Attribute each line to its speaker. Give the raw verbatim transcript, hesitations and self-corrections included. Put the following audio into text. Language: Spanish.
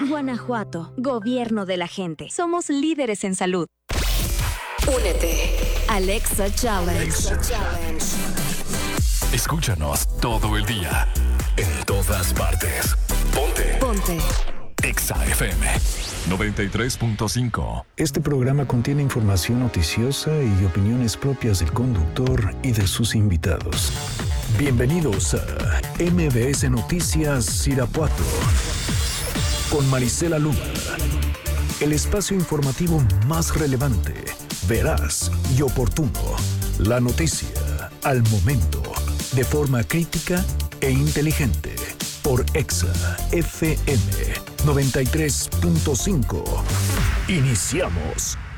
Speaker 1: Guanajuato, gobierno de la gente. Somos líderes en salud.
Speaker 2: Únete. Alexa Challenge. Alexa Challenge.
Speaker 3: Escúchanos todo el día, en todas partes. Ponte.
Speaker 2: Ponte.
Speaker 3: Exa F M noventa y tres punto cinco.
Speaker 4: Este programa contiene información noticiosa y opiniones propias del conductor y de sus invitados. Bienvenidos a M B S Noticias Irapuato con Marisela Luna. El espacio informativo más relevante, veraz y oportuno. La noticia al momento, de forma crítica e inteligente. Por Exa F M noventa y tres punto cinco. Iniciamos.